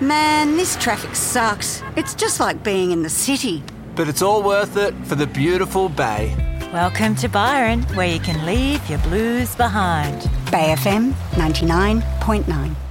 Man, this traffic sucks. It's just like being in the city. But it's all worth it for the beautiful bay. Welcome to Byron, where you can leave your blues behind. Bay FM 99.9.